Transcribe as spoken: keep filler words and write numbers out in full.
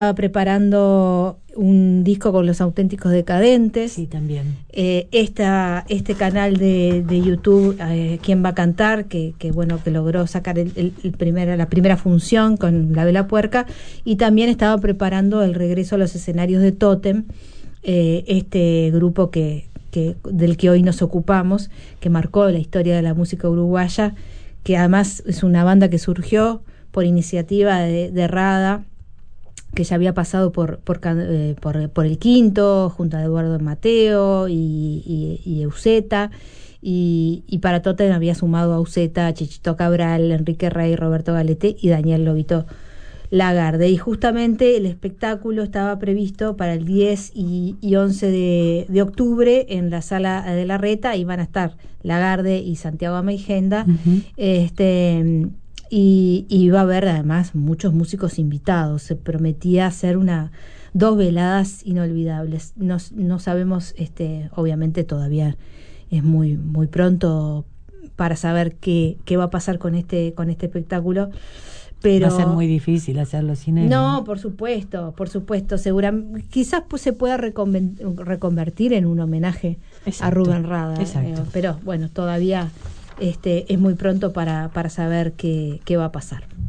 Estaba preparando un disco con Los Auténticos Decadentes. Sí, también. Eh, esta, este canal de, de YouTube, eh, ¿Quién va a cantar? Que, que bueno, que logró sacar el, el, el primera, la primera función con La Vela Puerca. Y también estaba preparando el regreso a los escenarios de Tótem, eh, este grupo que, que del que hoy nos ocupamos, que marcó la historia de la música uruguaya, que además es una banda que surgió por iniciativa de, de Rada, que ya había pasado por por, eh, por por el Quinto, junto a Eduardo Mateo y, y, y Euseta, y, y para Tótem había sumado a Euseta, Chichito Cabral, Enrique Rey, Roberto Galete y Daniel Lobito Lagarde. Y justamente el espectáculo estaba previsto para el diez y, y once de, de octubre en la Sala de la Reta. Iban a estar Lagarde y Santiago Ameijenda. Uh-huh. este Y, y iba a haber además muchos músicos invitados. Se prometía hacer una dos veladas inolvidables. No, no sabemos, este, obviamente todavía es muy muy pronto para saber qué, qué va a pasar con este con este espectáculo. Pero va a ser muy difícil hacerlo sin él. No, por supuesto, por supuesto. Seguramente, quizás pues, se pueda reconven, reconvertir en un homenaje exacto, a Rubén Rada. Exacto. Eh, pero bueno, todavía este, es muy pronto para, para saber qué, qué va a pasar.